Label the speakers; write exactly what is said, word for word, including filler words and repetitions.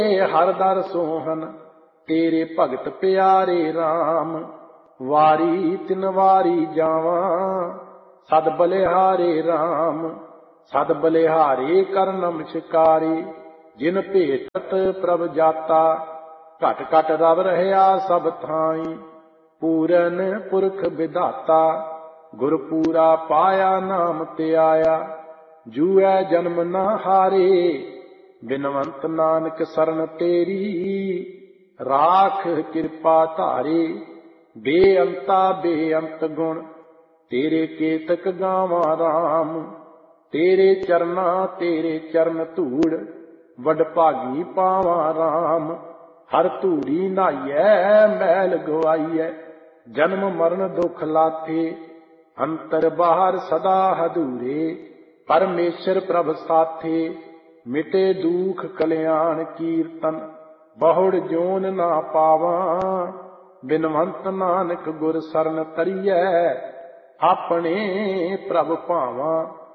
Speaker 1: हर दर सोहन तेरे भगत प्यारे राम। वारी तिन वारी जावा सद बलिहारे राम। सद बलिहारे कर नमस्कारे जिन भेटत प्रभ जाता। घट घट रव रहया सब थाई पूरन पुरख विधाता। गुरपूरा पाया नाम ते आया जूऐ जन्म न हारे। बिनवंत नानक सरन तेरी राख कृपा धारे। बेअंता बेअंत गुण तेरे केतक गावा राम। तेरे चरना तेरे चरण धूड़ वड भागी पावा राम। हर धूड़ी नहाइए मैल गवाइए जन्म मरण दुख लाथे। अंतर बाहर सदा हदूरे परमेश्वर प्रभ साथे। मिटे दुख कल्याण कीर्तन बहुड़ जोन ना पावा। बिनवंत नानक गुर सरन तरिए अपने प्रभ भावा।